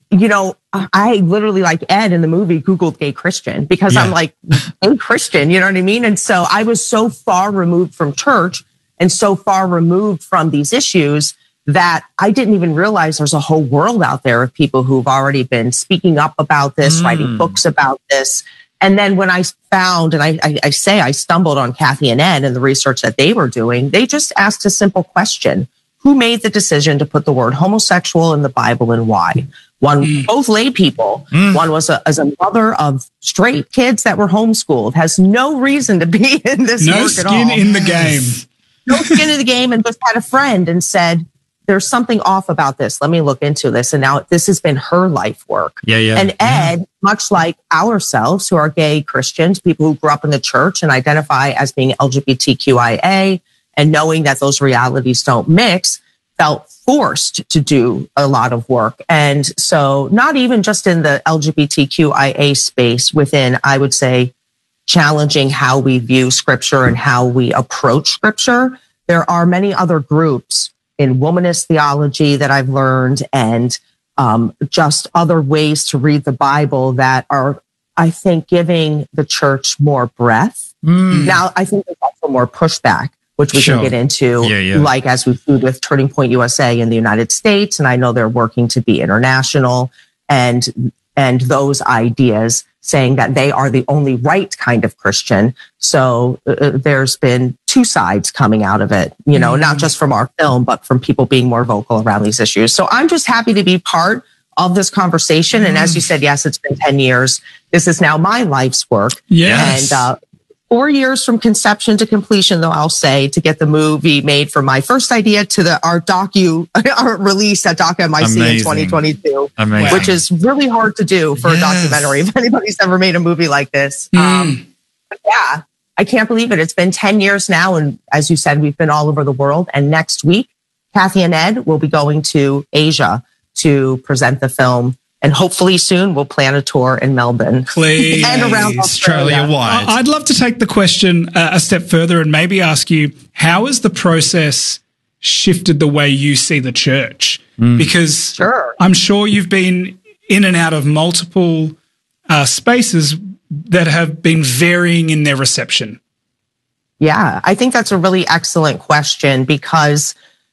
I literally, like Ed in the movie, Googled gay Christian because I'm like, gay Christian, you know what I mean? And so I was so far removed from church and so far removed from these issues that I didn't even realize there's a whole world out there of people who've already been speaking up about this, writing books about this. And then when I found, and I say I stumbled on Kathy and Ed and the research that they were doing, they just asked a simple question. Who made the decision to put the word homosexual in the Bible and why? Both lay people. One was as a mother of straight kids that were homeschooled, has no reason to be in this work at all. No skin in the game. No skin in the game, and just had a friend and said, there's something off about this. Let me look into this. And now this has been her life work. And Ed, much like ourselves, who are gay Christians, people who grew up in the church and identify as being LGBTQIA, and knowing that those realities don't mix, felt forced to do a lot of work. And so not even just in the LGBTQIA space within, I would say, challenging how we view scripture and how we approach scripture, there are many other groups in womanist theology that I've learned and just other ways to read the Bible that are, I think, giving the church more breadth. Now, I think there's also more pushback, which we can get into, like as we do with Turning Point USA in the United States. And I know they're working to be international and those ideas saying that they are the only right kind of Christian. So there's been two sides coming out of it, not just from our film, but from people being more vocal around these issues. So I'm just happy to be part of this conversation. And as you said, yes, it's been 10 years. This is now my life's work. Yes. And 4 years from conception to completion, though, I'll say, to get the movie made from my first idea to our release at DocMIC in 2022, which is really hard to do for a documentary. If anybody's ever made a movie like this. But yeah, I can't believe it. It's been 10 years now. And as you said, we've been all over the world. And next week, Kathy and Ed will be going to Asia to present the film. And hopefully soon we'll plan a tour in Melbourne. Please. And around Australia-wide. I'd love to take the question a step further and maybe ask you, how has the process shifted the way you see the church? Because I'm sure you've been in and out of multiple spaces that have been varying in their reception. Yeah, I think that's a really excellent question because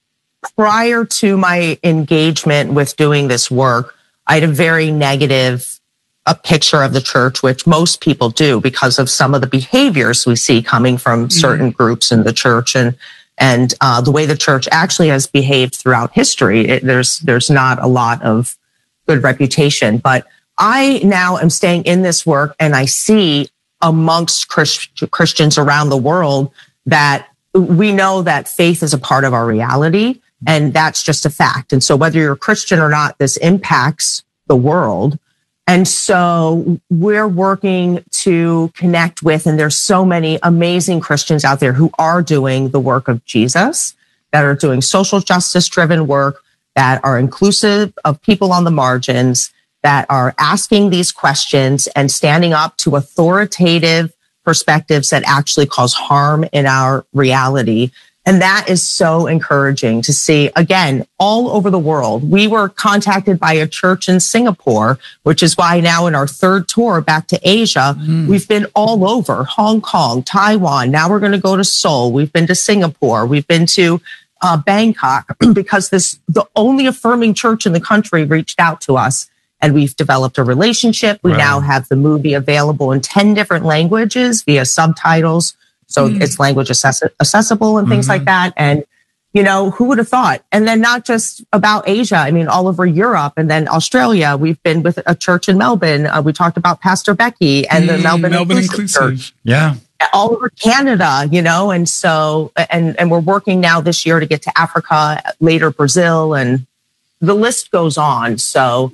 prior to my engagement with doing this work, I had a very negative picture of the church, which most people do because of some of the behaviors we see coming from certain groups in the church and the way the church actually has behaved throughout history. There's not a lot of good reputation, but I now am staying in this work and I see amongst Christians around the world that we know that faith is a part of our reality. And that's just a fact. And so whether you're a Christian or not, this impacts the world. And so we're working to connect with, and there's so many amazing Christians out there who are doing the work of Jesus, that are doing social justice driven work, that are inclusive of people on the margins, that are asking these questions and standing up to authoritative perspectives that actually cause harm in our reality. And that is so encouraging to see, again, all over the world. We were contacted by a church in Singapore, which is why now in our third tour back to Asia, we've been all over Hong Kong, Taiwan. Now we're going to go to Seoul. We've been to Singapore. We've been to Bangkok because the only affirming church in the country reached out to us. And we've developed a relationship. We now have the movie available in 10 different languages via subtitles. So it's language accessible and things like that. And, who would have thought? And then not just about Asia, I mean, all over Europe and then Australia. We've been with a church in Melbourne. We talked about Pastor Becky and the Melbourne Inclusive Church. Yeah. All over Canada, and so, and we're working now this year to get to Africa, later Brazil, and the list goes on. So,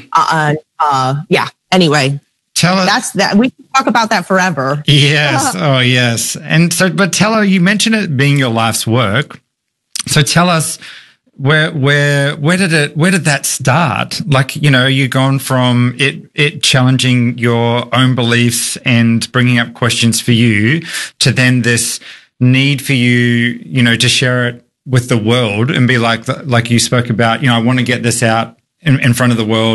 anyway. Tell us. That's that. We can talk about that forever. Yes. Oh, yes. And so, but tell her, you mentioned it being your life's work. So tell us where did that start? Like, you've gone from it challenging your own beliefs and bringing up questions for you to then this need for you, to share it with the world and be like you spoke about, I want to get this out in front of the world.